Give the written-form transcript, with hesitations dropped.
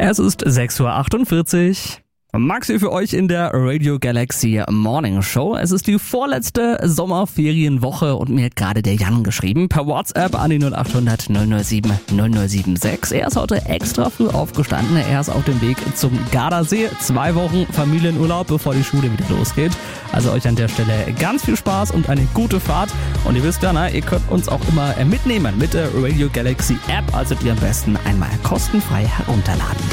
Es ist 6:48 Uhr. Maxi für euch in der Radio Galaxy Morning Show. Es ist die vorletzte Sommerferienwoche und mir hat gerade der Jan geschrieben per WhatsApp an die 0800 007 0076. Er ist heute extra früh aufgestanden. Er ist auf dem Weg zum Gardasee. 2 Wochen Familienurlaub, bevor die Schule wieder losgeht. Also euch an der Stelle ganz viel Spaß und eine gute Fahrt. Und ihr wisst ja, ihr könnt uns auch immer mitnehmen mit der Radio Galaxy App. Also die am besten einmal kostenfrei herunterladen.